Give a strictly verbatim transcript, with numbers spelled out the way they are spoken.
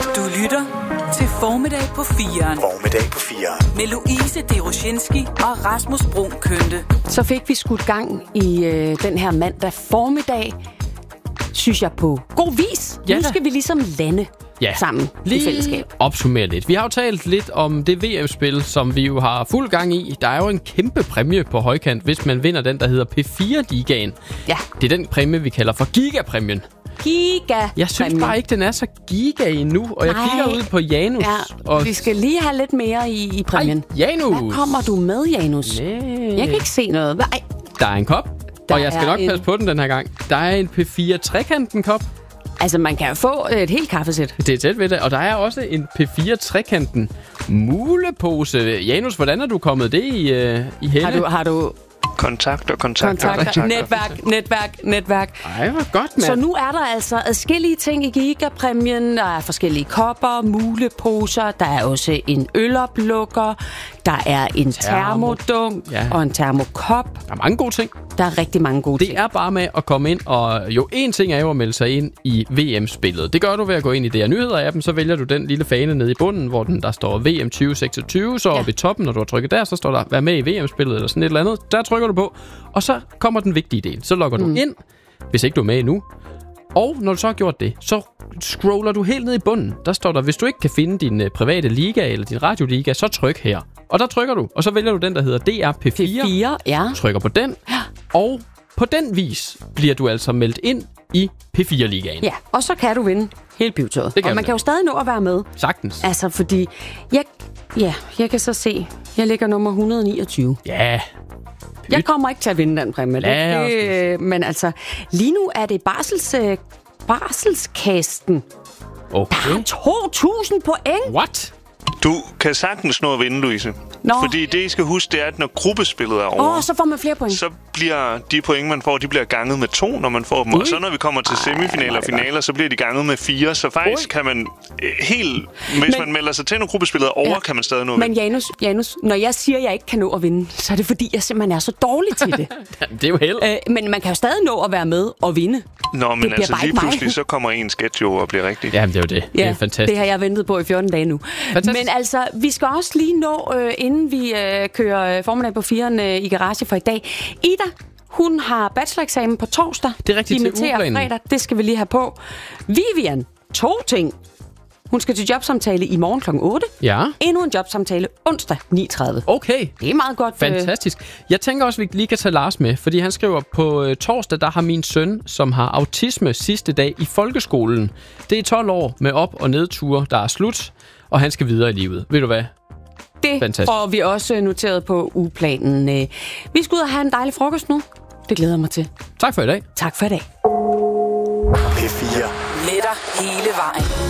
Du lytter til Formiddag på firen. Formiddag på firen. Med Louise Deroshinski og Rasmus Bruun Kønte. Så fik vi skudt gang i øh, den her mandag formiddag, synes jeg, på god vis. Ja, nu da. skal vi ligesom lande Ja. sammen Lige i fællesskab. opsummere lidt. Vi har jo talt lidt om det V M-spil, som vi jo har fuld gang i. Der er jo en kæmpe præmie på højkant, hvis man vinder den, der hedder P fire Ligaen. Ja. Det er den præmie, vi kalder for Gigapræmien. Giga. Jeg synes bare ikke, den er så giga endnu, og jeg Nej. kigger ud på Janus. Ja, og vi skal lige have lidt mere i, i præmien. Ej, Janus! Hvad kommer du med, Janus? Nej. Jeg kan ikke se noget. Nej. Der er en kop, Der og jeg skal er nok en- passe på den den her gang. Der er en P fire trekanten kop. Altså, man kan jo få et helt kaffesæt. Det er tæt ved det. Og der er også en P fire trekanten mulepose. Janus, hvordan er du kommet det i, uh, i hælde? Har du, har du Kontakter, kontakter, kontakter? kontakter. Netværk, netværk, netværk. Ej, hvor godt, mand. Så nu er der altså adskillige ting i Gigapræmien. Der er forskellige kopper, muleposer, der er også en øloplukker, der er en Termo. termodunk Ja. og en termokop. Der er mange gode ting. Der er rigtig mange gode ting. Det er bare med at komme ind, og jo, en ting er jo at melde sig ind i V M-spillet. Det gør du ved at gå ind i D R Nyheder-appen, så vælger du den lille fane nede i bunden, hvor den, der står V M tyve seksogtyve, så Ja. oppe i toppen, når du har trykket der, så står der, vær med i V M-spillet, eller sådan et eller andet. Der trykker du på, og så kommer den vigtige del. Så logger du Mm. ind, hvis ikke du er med endnu. Og når du så har gjort det, så scroller du helt ned i bunden. Der står der, hvis du ikke kan finde din øh, private liga eller din radioliga, så tryk her. Og der trykker du, og så vælger du den, der hedder D R P fire. P fire, ja. Trykker på den, og på den vis bliver du altså meldt ind i P fire Ligaen. Ja, og så kan du vinde hele pivetøjet. Det kan Og man du. kan jo stadig nå at være med. Sagtens. Altså, fordi jeg, ja, jeg kan så se, jeg ligger nummer et hundrede og niogtyve. Ja. Jeg kommer ikke til at vinde den præmie. Ja, det, også det, men altså, lige nu er det barsels, øh, barselskasten. Okay. to tusind point. What? Du kan sagtens nå at vinde, Louise. Nå. Fordi det, I skal huske, det er, at når gruppespillet er over, Åh, oh, så får man flere point. så bliver de point, man får, de bliver ganget med to, når man får dem. Og Ui. så når vi kommer til semifinaler og finaler, så bliver de ganget med fire. Så faktisk kan man øh, helt... Hvis Men- man melder sig til, når gruppespillet er over, Ja. kan man stadig nå at Men vinde. Janus, Janus, når jeg siger, at jeg ikke kan nå at vinde, så er det fordi, jeg simpelthen er så dårlig til det. Det er jo held. øh, men man kan jo stadig nå at være med og vinde. Nå, men bliver altså bare lige ikke mig. pludselig, så kommer en sketch jo og bliver rigtig. Jamen, det er jo det. Det er fantastisk. det har jeg ventet på i fjorten dage nu. Fantastisk. Men altså, vi skal også lige nå, øh, inden vi øh, kører øh, formiddag på firen øh, i garage for i dag. Ida, hun har bacheloreksamen på torsdag. Det er rigtigt, til Dimitterer ugeplanen. fredag. Det skal vi lige have på. Vivian, to ting. Hun skal til jobsamtale i morgen klokken otte. Ja. Endnu en jobsamtale onsdag ni tredive. Okay. Det er meget godt. øh, Fantastisk. Jeg tænker også, at vi lige kan tage Lars med, fordi han skriver, på øh, torsdag, der har min søn, som har autisme sidste dag i folkeskolen. Det er tolv år med op- og nedture, der er slut, og han skal videre i livet. Ved du hvad? Det Fantastisk. får vi også noteret på ugeplanen. Øh, Vi skal ud og have en dejlig frokost nu. Det glæder jeg mig til. Tak for i dag. Tak for i dag. P fire. Med dig hele vejen.